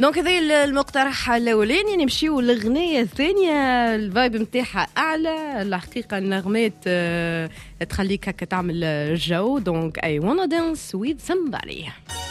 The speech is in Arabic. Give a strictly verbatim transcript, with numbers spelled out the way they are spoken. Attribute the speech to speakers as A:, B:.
A: دونك هذا المقترح الاولاني. نمشيو للاغنيه الثانيه، الفايب نتاعها اعلى الحقيقه، النغمات تخليك هكا تعمل الجو. دونك اي wanna dance with somebody.